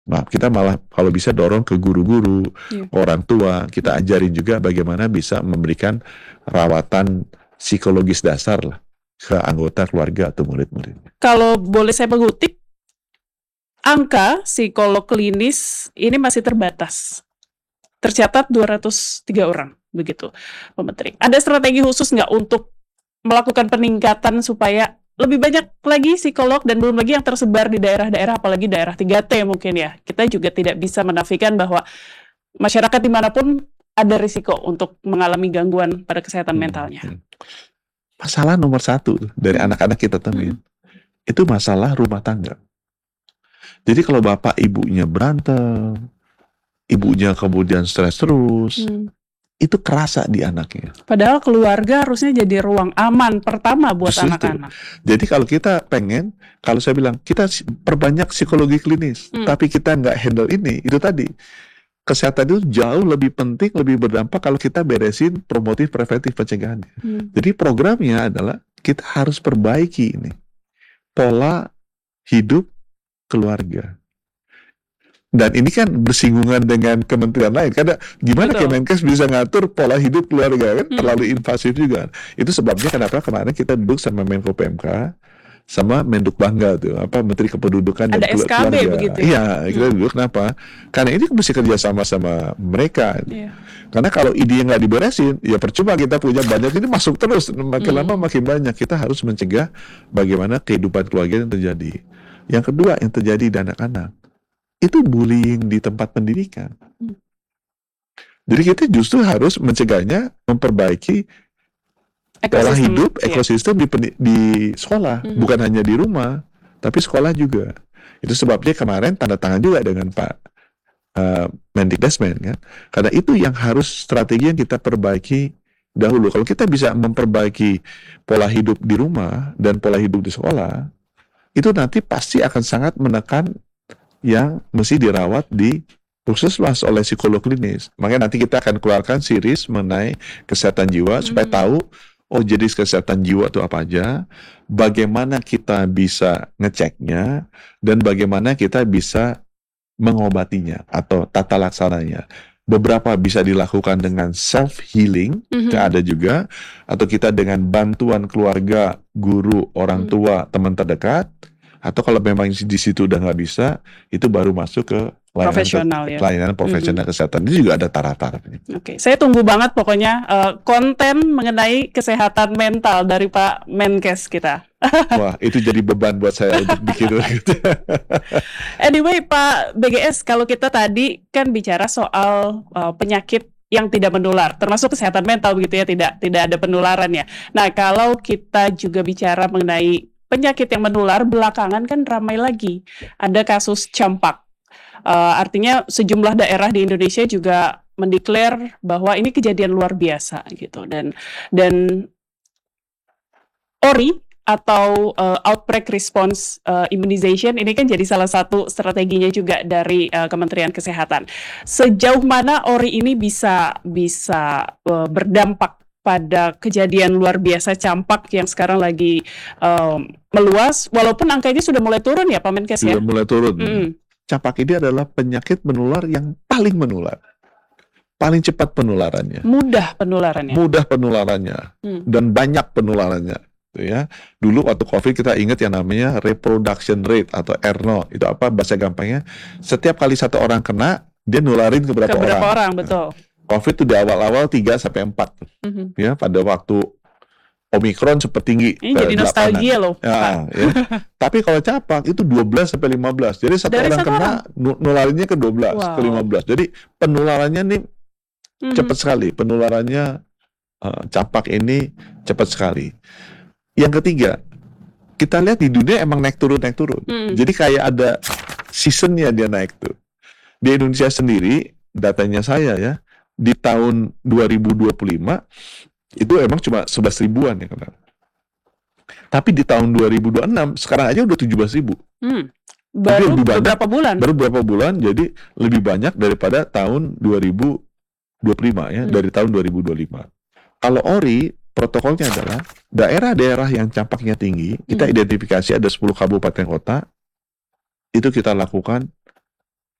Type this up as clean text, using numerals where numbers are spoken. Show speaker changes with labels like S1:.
S1: Nah, kita malah kalau bisa dorong ke guru-guru, orang tua, kita ajarin juga bagaimana bisa memberikan rawatan psikologis dasar lah ke anggota keluarga atau murid-murid.
S2: Kalau boleh saya mengutip, angka psikolog klinis ini masih terbatas. Tercatat 203 orang, begitu, Pak Menteri. Ada strategi khusus nggak untuk melakukan peningkatan supaya lebih banyak lagi psikolog dan belum lagi yang tersebar di daerah-daerah, apalagi daerah 3T mungkin ya. Kita juga tidak bisa menafikan bahwa masyarakat dimanapun ada risiko untuk mengalami gangguan pada kesehatan mentalnya.
S1: Masalah nomor satu dari anak-anak kita temuin, itu masalah rumah tangga. Jadi kalau bapak ibunya berantem, ibunya kemudian stres terus, itu kerasa di anaknya.
S2: Padahal keluarga harusnya jadi ruang aman pertama buat anak-anak.
S1: Jadi kalau kita pengen, kalau saya bilang, kita perbanyak psikologi klinis, tapi kita nggak handle ini, itu tadi. Kesehatan itu jauh lebih penting, lebih berdampak kalau kita beresin promotif, preventif, pencegahannya. Jadi programnya adalah, kita harus perbaiki ini. Pola hidup keluarga. Dan ini kan bersinggungan dengan kementerian lain, karena gimana Kemenkes bisa ngatur pola hidup keluarga, kan terlalu invasif juga. Itu sebabnya kenapa kemarin kita duduk sama Menko PMK, sama Menduk Bangga tuh, Menteri Kependudukan dan
S2: SKB
S1: Keluarga.
S2: Begitu.
S1: Iya, kita duduk kenapa? Karena ini mesti kerja sama mereka. Karena kalau ide nggak diberesin, ya percuma kita punya banyak, ini masuk terus, makin lama makin banyak. Kita harus mencegah bagaimana kehidupan keluarga yang terjadi. Yang kedua yang terjadi di anak-anak, itu bullying di tempat pendidikan. Jadi kita justru harus mencegahnya, memperbaiki pola hidup, ekosistem di sekolah, bukan hanya di rumah, tapi sekolah juga. Itu sebabnya kemarin tanda tangan juga dengan Pak Mendikbudrismen, kan? Karena itu yang harus strategi yang kita perbaiki dahulu. Kalau kita bisa memperbaiki pola hidup di rumah dan pola hidup di sekolah, itu nanti pasti akan sangat menekan yang mesti dirawat di puskesmas oleh psikolog klinis. Makanya nanti kita akan keluarkan series mengenai kesehatan jiwa supaya tahu, oh jenis kesehatan jiwa itu apa aja, bagaimana kita bisa ngeceknya, dan bagaimana kita bisa mengobatinya atau tata laksananya. Beberapa bisa dilakukan dengan self-healing, ada juga, atau kita dengan bantuan keluarga, guru, orang tua, teman terdekat, atau kalau memang di situ udah nggak bisa, itu baru masuk ke layanan profesional kesehatan. Ini juga ada taraf-tarafnya.
S2: Oke, saya tunggu banget pokoknya konten mengenai kesehatan mental dari Pak Menkes kita.
S1: Wah, itu jadi beban buat saya untuk bikin gitu.
S2: Anyway, Pak BGS, kalau kita tadi kan bicara soal penyakit yang tidak menular, termasuk kesehatan mental begitu ya, tidak ada penularannya. Nah, kalau kita juga bicara mengenai penyakit yang menular, belakangan kan ramai lagi. Ada kasus campak. Artinya sejumlah daerah di Indonesia juga mendeklar bahwa ini kejadian luar biasa gitu. Dan ORI atau Outbreak Response Immunization ini kan jadi salah satu strateginya juga dari Kementerian Kesehatan. Sejauh mana ORI ini bisa berdampak pada kejadian luar biasa campak yang sekarang lagi meluas, walaupun angkanya sudah mulai turun ya Pak Menkes ya?
S1: Sudah mulai turun. Campak ini adalah penyakit menular yang paling menular. Paling cepat penularannya.
S2: Mudah penularannya.
S1: Dan banyak penularannya. Ya. Dulu waktu COVID kita ingat yang namanya reproduction rate atau R0. Itu apa bahasa gampangnya? Setiap kali satu orang kena, dia nularin ke berapa orang.
S2: Betul.
S1: COVID itu di awal-awal 3-4. Ya, pada waktu Omikron sempat tinggi.
S2: Ini jadi nostalgia loh.
S1: Ya. Tapi kalau campak itu 12-15. Jadi satu orang kena, nularinnya ke 12, ke 15. Jadi penularannya nih cepat sekali. Penularannya campak ini cepat sekali. Yang ketiga, kita lihat di dunia emang naik turun. Jadi kayak ada seasonnya dia naik tuh. Di Indonesia sendiri, datanya saya ya, di tahun 2025 itu emang cuma 11 ribuan ya kan. Tapi di tahun 2026 sekarang aja udah 17.000.
S2: Baru beberapa bulan.
S1: Baru beberapa bulan, jadi lebih banyak daripada tahun 2025 ya, dari tahun 2025. Kalau ORI protokolnya adalah daerah-daerah yang campaknya tinggi, kita identifikasi ada 10 kabupaten kota, itu kita lakukan